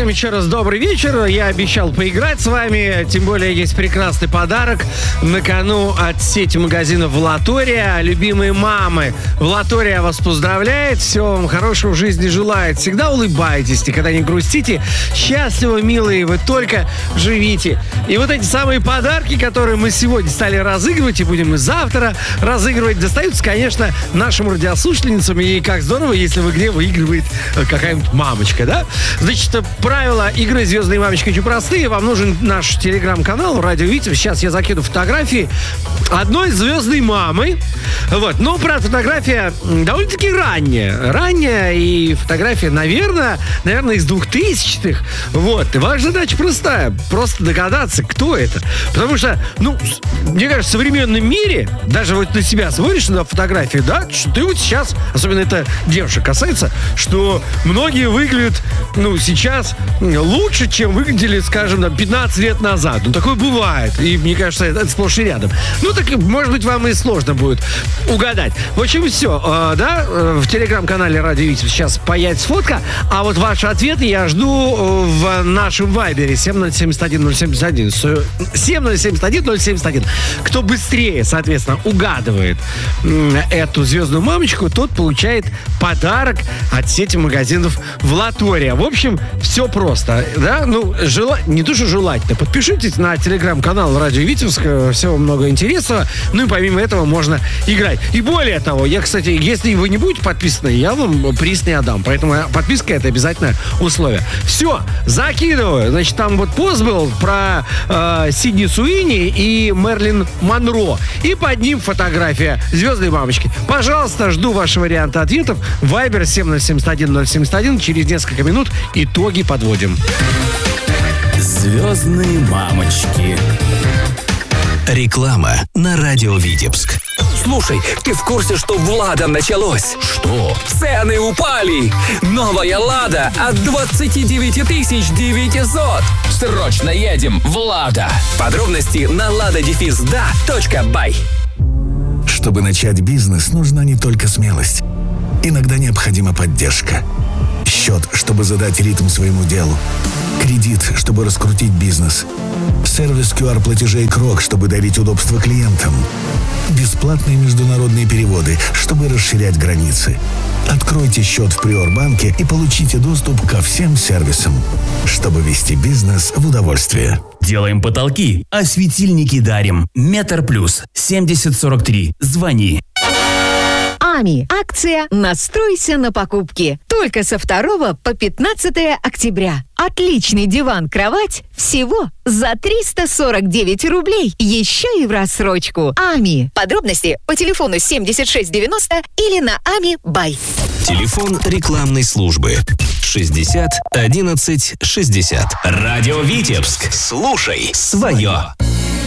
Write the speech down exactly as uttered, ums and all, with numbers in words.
Всем еще раз добрый вечер. Я обещал поиграть с вами. Тем более есть прекрасный подарок на кону от сети магазинов «Влатория». Любимые мамы, «Влатория» вас поздравляет. Всего вам хорошего в жизни желает. Всегда улыбайтесь, никогда не грустите. Счастливы, милые, вы только живите. И вот эти самые подарки, которые мы сегодня стали разыгрывать и будем и завтра разыгрывать, достаются, конечно, нашим радиослушательницам. И как здорово, если в игре выигрывает какая-нибудь мамочка, да? Значит, правила игры «Звездные мамочки» очень простые. Вам нужен наш телеграм-канал «Радио Витебск». Сейчас я закину фотографии одной звездной мамы. Вот. Но, правда, фотография довольно-таки ранняя. Ранняя, и фотография, наверное, наверное, из двухтысячных. Вот. И ваша задача простая. Просто догадаться, кто это. Потому что, ну, мне кажется, в современном мире, даже вот на себя смотришь на фотографии, да, что ты вот сейчас, особенно это девушек касается, что многие выглядят, ну, сейчас лучше, чем выглядели, скажем, там, пятнадцать лет назад. Ну, такое бывает. И, мне кажется, это сплошь и рядом. Ну, так, может быть, вам и сложно будет угадать. В общем, все, э, да, в телеграм-канале «Радио Витебск» сейчас появится фотка, а вот ваши ответы я жду в нашем вайбере семь ноль семь один ноль семь один. семь ноль семь один ноль семь один. Кто быстрее, соответственно, угадывает эту звездную мамочку, тот получает подарок от сети магазинов «Влатория». В общем, все просто, да, ну, жела... не то, что желательно. Подпишитесь на телеграм-канал «Радио Витебск», всего много интересного, ну и помимо этого можно играть. И более того, я, кстати, если вы не будете подписаны, я вам приз не отдам, поэтому подписка — это обязательное условие. Все, закидываю. Значит, там вот пост был про э, Сидни Суини и Мерлин Монро, и под ним фотография звездной мамочки. Пожалуйста, жду ваши варианты ответов. Вайбер семь ноль семь один ноль семь один. Через несколько минут итоги подводим. Звездные мамочки. Реклама на Радио Витебск. Слушай, ты в курсе, что в «Лада» началось? Что? Цены упали! Новая «Лада» от двадцать девять тысяч девятьсот. Срочно едем в «Лада». Подробности на лада дефис да точка бай. Чтобы начать бизнес, нужна не только смелость. Иногда необходима поддержка. Счет, чтобы задать ритм своему делу. Кредит, чтобы раскрутить бизнес. Сервис ку ар-платежей «Крок», чтобы дарить удобство клиентам. Бесплатные международные переводы, чтобы расширять границы. Откройте счет в Приорбанке и получите доступ ко всем сервисам, чтобы вести бизнес в удовольствие. Делаем потолки, а светильники дарим. Метр плюс семьдесят сорок три. Звони. АМИ. Акция «Настройся на покупки». Только со второго по пятнадцатое октября. Отличный диван-кровать всего за триста сорок девять рублей. Еще и в рассрочку. АМИ. Подробности по телефону семьдесят шесть девяносто или на ами бай. Телефон рекламной службы шестьдесят одиннадцать шестьдесят. Радио Витебск. Слушай свое.